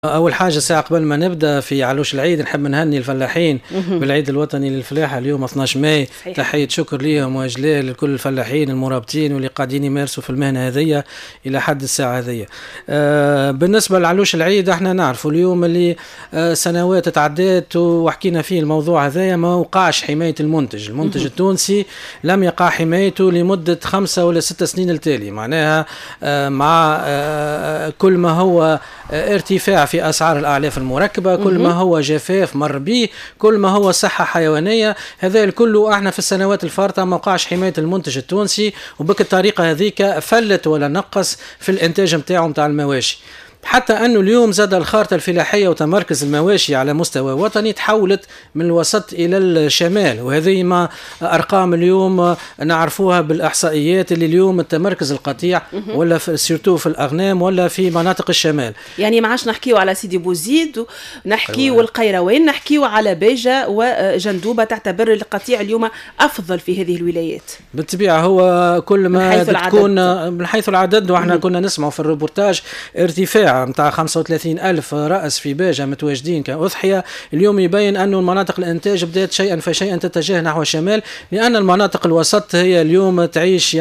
أول حاجة ساعة قبل ما نبدأ في علوش العيد نحب نهني الفلاحين بالعيد الوطني للفلاحة اليوم 12 ماي. تحية شكر ليهم وإجلال لكل الفلاحين المرابطين واللي قاعدين يمارسوا في المهنة هذية إلى حد الساعة هذية. بالنسبة لعلوش العيد احنا نعرفوا اليوم اللي سنوات تعدات وحكينا فيه الموضوع هذايا ما وقعش حماية المنتج التونسي لم يقع حمايته لمدة 5 ولا 6 سنين التالي. معناها مع كل ما هو ارتفاع في أسعار الأعلاف المركبة، كل ما هو جفاف مر به، كل ما هو صحة حيوانية، هذا الكل احنا في السنوات الفارطة ما وقعش حماية المنتج التونسي، وبك الطريقة هذيك فلت ولا نقص في الانتاج متاعه متاع المواشي. حتى أنه اليوم زاد الخارطة الفلاحية وتمركز المواشي على مستوى وطني تحولت من الوسط إلى الشمال، وهذه ما أرقام اليوم نعرفوها بالإحصائيات اللي اليوم التمركز القطيع ولا سيرتو في الأغنام ولا في مناطق الشمال. يعني ما عادش نحكيو على سيدي بوزيد ونحكيو والقيروان، نحكيو على بيجة وجندوبة. تعتبر القطيع اليوم أفضل في هذه الولايات بالطبيعة، هو كل ما تكون من حيث العدد. وإحنا كنا نسمع في الروبورتاج ارتفاع متاع 35,000 رأس في باجة متواجدين كأضحية. اليوم يبين أن المناطق الإنتاج بدأت شيئا فشيئا تتجه نحو الشمال، لأن المناطق الوسط هي اليوم تعيش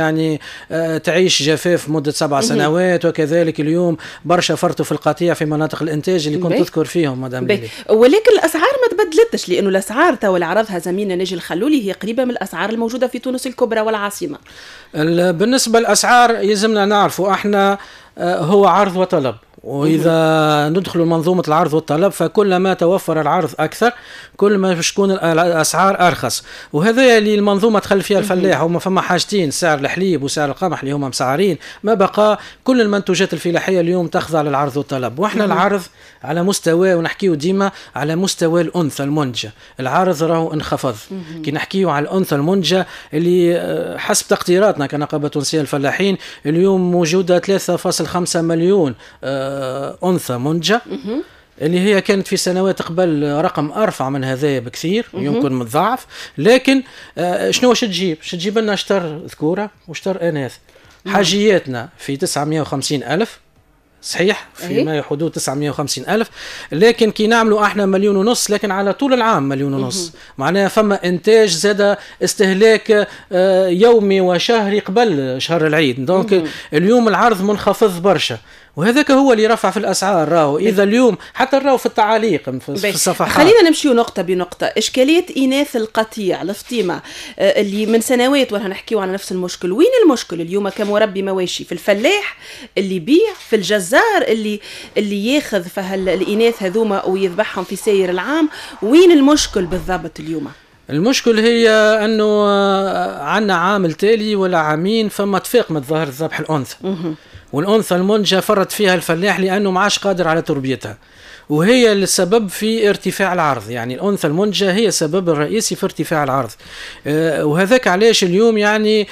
تعيش جفاف مدة 7 سنوات، وكذلك اليوم برشا فرطوا في القطيع في مناطق الإنتاج اللي كنت تذكر فيهم مدام ليلي. ولكن الأسعار ما تبدلتش، لأنه الأسعار تو اللي عرضها زميلنا ناجي الخلولي هي قريبة من الأسعار الموجودة في تونس الكبرى والعاصمة. بالنسبة للأسعار يلزمنا نعرفوا احنا هو عرض وطلب، وإذا ندخل منظومة العرض والطلب فكلما توفر العرض أكثر كل ما تكون الأسعار أرخص. وهذا اللي المنظومة تخلي فيها الفلاح. هما فما حاجتين، سعر الحليب وسعر القمح اللي هما مسعرين، ما بقى كل المنتوجات الفلاحية اليوم تخضع للعرض والطلب. وإحنا العرض على مستوى، ونحكيه ديما على مستوى الأنثى المنتجة، العرض راهو انخفض. كي نحكيه على الأنثى المنتجة اللي حسب تقديراتنا كنقابة تونسية الفلاحين اليوم موجودة 3.5 مليون أنثى منتجة، اللي هي كانت في سنوات قبل رقم أرفع من هذا بكثير، يمكن متضاعف. لكن شنو تجيب لنا شطر ذكورة وشطر إناث. حاجياتنا في 950,000 صحيح، في ما يحدود 950,000، لكن كي نعملوا احنا 1.5 مليون، لكن على طول العام 1.5 مليون. معناها فما انتاج زاد استهلاك يومي وشهري قبل شهر العيد. دونك اليوم العرض منخفض برشا، وهذاك هو اللي رفع في الأسعار. راهو إذا اليوم حتى راهو في التعاليق في الصفحات. خلينا نمشي نقطة بنقطة. إشكالية إناث القطيع الفطيمة اللي من سنوات ورانا نحكيو على نفس المشكل. وين المشكل اليوم كمربي مواشي؟ في الفلاح اللي يبيع، في الجزار اللي ياخذ الإناث هذوما ويذبحهم في سير العام؟ وين المشكل بالضبط اليوم؟ المشكل هي أنه عنا عامل تالي ولا عامين فما اتفاق من ظاهر ذبح الأنثى، والأنثى المنتجة فرط فيها الفلاح لأنه معاش قادر على تربيتها، وهي السبب في ارتفاع العرض. يعني الأنثى المنتجة هي السبب الرئيسي في ارتفاع العرض. وهذاك علاش اليوم يعني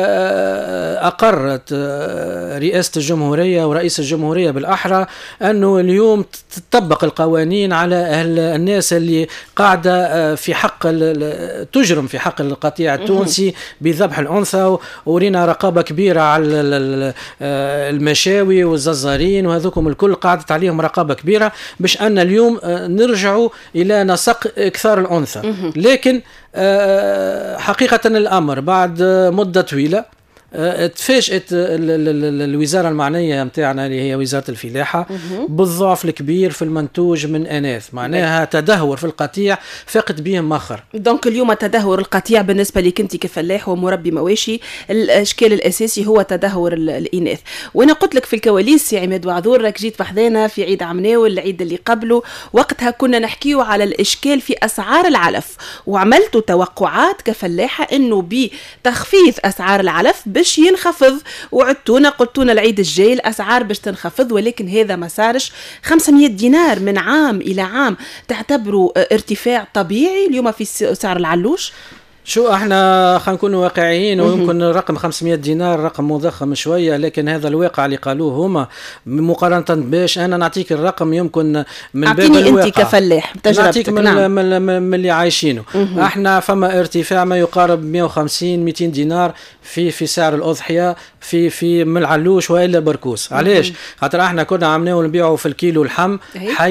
أقرت رئاسة الجمهورية ورئيس الجمهورية بالأحرى أنه اليوم تطبق القوانين على الناس اللي قاعدة في حق تجرم في حق القطيع التونسي بذبح الأنثى. ورينا رقابة كبيرة على المشاوي والززارين وهذوكم الكل قاعدت عليهم رقابة كبيرة باش أن اليوم نرجعوا إلى نسق إكثار الأنثى. لكن حقيقة الأمر بعد مدة طويلة تفاجأت الوزارة المعنية متاعنا اللي هي وزارة الفلاحة بالضعف الكبير في المنتوج من إناث. معناها تدهور في القطيع فقد بهم مخر. دونك اليوم تدهور القطيع بالنسبة لك انت كفلاح ومربي مواشي، الاشكال الاساسي هو تدهور الاناث. وانا قلت لك في الكواليس يا عماد وعذور راك جيت بحذانا في عيد عمناول العيد اللي قبله، وقتها كنا نحكيو على الاشكال في اسعار العلف، وعملتوا توقعات كفلاحة انه بتخفيض اسعار العلف باش ينخفض، وعدتونا قلتونا العيد الجاي الأسعار باش تنخفض، ولكن هذا ما صارش. 500 دينار من عام إلى عام تعتبروا ارتفاع طبيعي اليوم في سعر العلوش؟ شو احنا خلينا نكون واقعيين، ويمكن رقم 500 دينار رقم مضخم شويه، لكن هذا الواقع اللي قالوه هما مقارنه باش انا نعطيك الرقم يمكن من باب الواقع. انت كفلاح نعطيك من اللي عايشينه. احنا فما ارتفاع ما يقارب 150 200 دينار في سعر الاضحيه في من العلوش والا بركوس. علاش؟ خاطر احنا كنا عملناه نبيعه في الكيلو اللحم